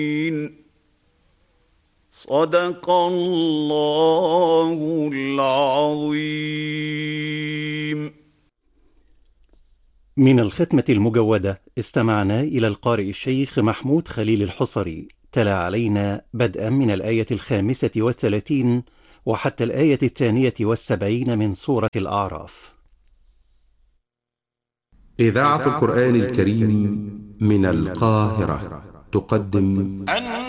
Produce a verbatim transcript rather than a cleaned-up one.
صدق الله العظيم. من الختمة المجودة استمعنا إلى القارئ الشيخ محمود خليل الحصري، تلا علينا بدءا من الآية الخامسة والثلاثين وحتى الآية الثانية والسبعين من سورة الأعراف. إذاعة القرآن الكريم من القاهرة تقدم